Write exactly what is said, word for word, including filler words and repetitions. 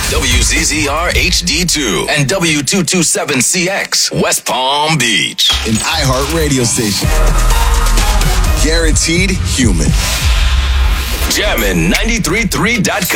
W Z Z R H D two and W two twenty-seven C X, West Palm Beach. An iHeart radio station. Guaranteed human. Jammin' nine three three dot com.